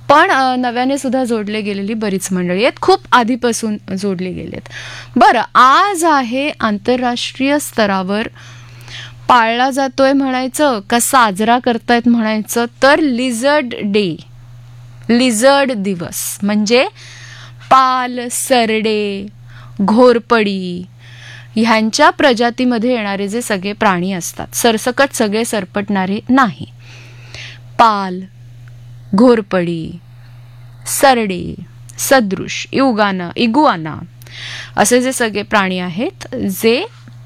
पण नव्याने सुद्धा जोडले गेलेली बरीच मंडळी आहेत, खूप आधीपासून जोडली गेलेत. बरं, आज आहे आंतरराष्ट्रीय स्तरावर पाळला जातोय म्हणायचं का साजरा करतायत म्हणायचं तर लिझर्ड डे, लिझर्ड दिवस. म्हणजे पाल, सरडे, घोरपडी ह्यांच्या प्रजातीमध्ये येणारे जे सगळे प्राणी असतात, सरसकट सगळे सरपटणारे नाही. पाल, घोरपडी, सरडे, सदृश, इगुआना असे जे सगळे प्राणी आहेत जे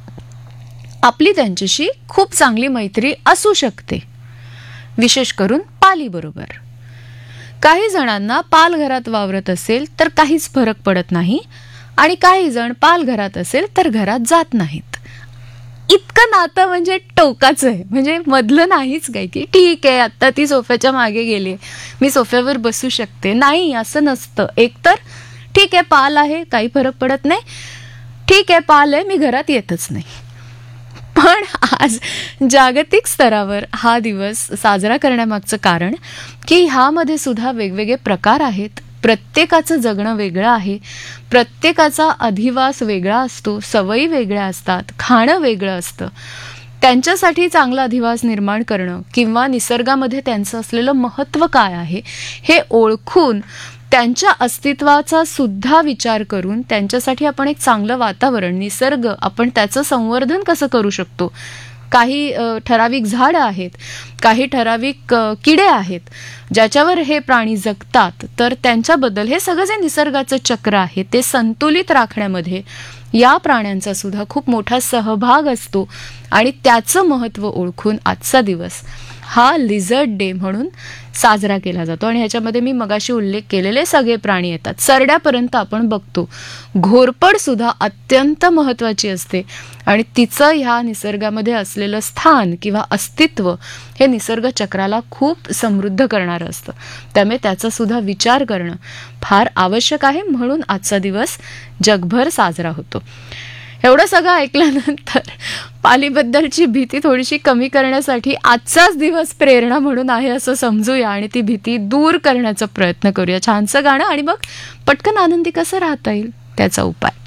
आपली त्यांच्याशी खूप चांगली मैत्री असू शकते, विशेष करून पालीबरोबर. काही जणांना पाल घरात वावरत असेल तर काहीच फरक पडत नाही आणि काही जण पाल घरात असेल तर घरात जात नाहीत. इतकं नातं म्हणजे टोकाचं आहे, म्हणजे मधलं नाहीच काय की ठीक आहे आता ती सोफ्याच्या मागे गेली, मी सोफ्यावर बसू शकते. नाही, असं नसतं. एकतर ठीक आहे पाल आहे, काही फरक पडत नाही, ठीक आहे पाल आहे, मी घरात येतच नाही. पण आज जागतिक स्तरावर हा दिवस साजरा करण्यामागचं कारण की ह्यामध्ये सुद्धा वेगवेगळे प्रकार आहेत. प्रत्येकाचं जगणं वेगळं आहे, प्रत्येकाचा अधिवास वेगळा असतो, सवयी वेगळ्या असतात, खाणं वेगळं असतं. त्यांच्यासाठी चांगला अधिवास निर्माण करणं किंवा निसर्गामध्ये त्यांचं असलेलं महत्त्व काय आहे हे ओळखून त्यांच्या अस्तित्वाचा सुद्धा विचार करून त्यांच्यासाठी आपण एक चांगलं वातावरण, निसर्ग, आपण त्याचं संवर्धन कसं करू शकतो. काही ठराविक झाडं आहेत, काही ठराविक किडे आहेत ज्याच्यावर हे प्राणी जगतात, तर त्यांच्याबद्दल हे सगळं जे निसर्गाचं चक्र आहे ते संतुलित राखण्यामध्ये या प्राण्यांचा सुद्धा खूप मोठा सहभाग असतो. आणि त्याचं महत्त्व ओळखून आजचा दिवस हा लिझर्ड डे म्हणून साजरा केला जातो. आणि ह्याच्यामध्ये मी मगाशी उल्लेख केलेले सगळे प्राणी येतात, सरड्यापर्यंत आपण बघतो. घोरपड सुद्धा अत्यंत महत्त्वाची असते आणि तिचं ह्या निसर्गामध्ये असलेलं स्थान किंवा अस्तित्व हे निसर्ग चक्राला खूप समृद्ध करणारं असतं. त्यामुळे त्याचा सुद्धा विचार करणं फार आवश्यक आहे, म्हणून आजचा दिवस जगभर साजरा होतो. एवढं सगळं ऐकल्यानंतर पालीबद्दलची भीती थोडीशी कमी करण्यासाठी आजचाच दिवस प्रेरणा म्हणून आहे असं समजूया आणि ती भीती दूर करण्याचा प्रयत्न करूया. छानसं गाणं आणि मग पटकन आनंदी कसं राहता येईल त्याचा उपाय.